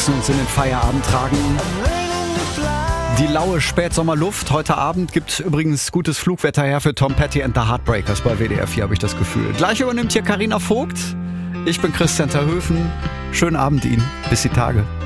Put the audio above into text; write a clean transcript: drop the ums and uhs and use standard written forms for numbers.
lassen uns in den Feierabend tragen. Die laue Spätsommerluft. Heute Abend gibt übrigens gutes Flugwetter her für Tom Petty and the Heartbreakers bei WDR 4, habe ich das Gefühl. Gleich übernimmt hier Carina Vogt. Ich bin Christian Terhöfen. Schönen Abend Ihnen. Bis die Tage.